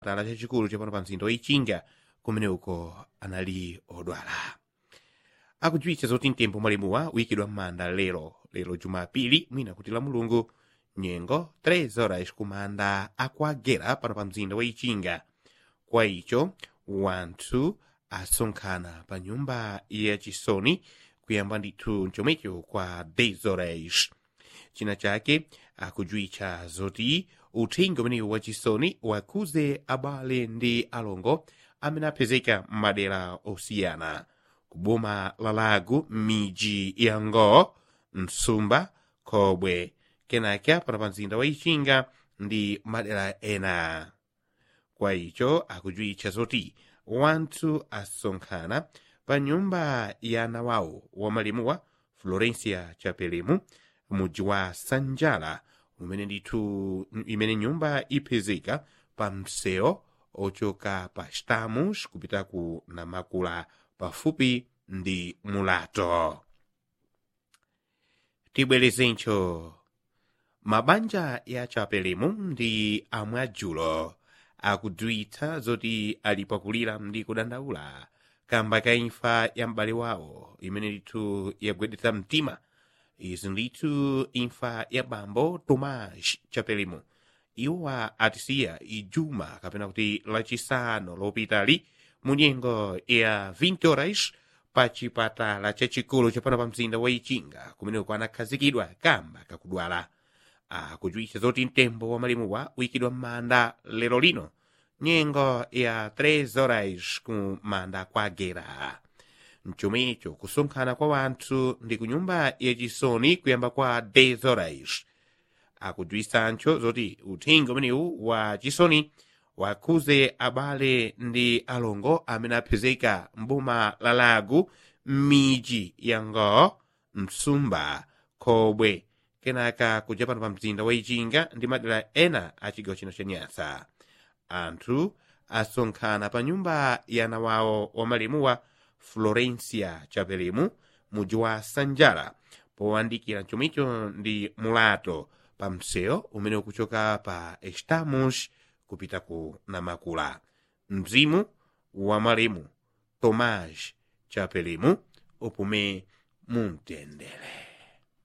tala chachikulu chapano pa mzinda woichinga kumene uko anali odwala. Akudziwitsa zoti mtembo mwalemuwa uyikidwa m'manda lero Jumapili mwina kuti la Mulungu nyengo 3 horas kumanda akuagera pano pa mzinda woichinga. Kwa icho wanthu asonkhana pa nyumba yachisoni kuyamba ndithu nchomecho kwa 10 horas. China chake akudziwitsa zoti uthenga umenewu wachisoni wakuze abale ndi alongo amene apezeka m'madera osiyana kuboma la Lago, miji ya Ngoo, Msumba, Khobwe, kenaka pano pa mzinda woichinga ndi madera ena. Kwa icho akudziwitsa zoti wanthu asonkhana pa nyumba ya ana wawo wamalemuwa Florencia Chapelemu muji wa Sanjala umene ndithu imene nyumba ipezeka pa mseo ochoka pa Estamos kupita ku Namakula pafupi ndi Mulato. Tibwerezencho mabanja ya Chapelemu ndi amwadzulo akudziwitsa zoti ali pakulira ndi kudandaula kamba ka imfa ya m'bale wawo imene ndithu yagwedetsa mtima. Izi ndithu imfa ya bambo Tomas Chapelemu. Iwowa atisiya ijuma kapena kuti lachisanu lopitali munyengo ya 20 horas pa chipatala chachikulu chapano pa mzinda woichinga kumeneko anakhazikidwa kamba kakudwala. Akudziwitsa zoti mtembo wa malemuwa uyikidwa m'manda lero lino nyengo ya 3 horas kumanda kwagera. Mchomecho kusonkhana kwa wanthu ndi ku nyumba yachisoni kuyamba kwa 10 horas. Akudziwitsancho zoti uthenga umenewu wa chisoni wakuze abale ndi alongo amene apezeka mboma la Lago, miji ya Ngoo, Msumba, Khobwe, kenaka kuja pano pa mzinda woichinga ndi madera ena a chigawo chino cha Nyasa. Anthu asonkhana pa nyumba ya ana wawo wamalemuwa Florencia Chapelemu muji wa Sanjala powandikira nchomicho ndi Mulato pa mseo umene ukuchoka pa Estamos kupita ku Namakula. Mzimu wa malemu Tomas Chapelemu upume mumtendere.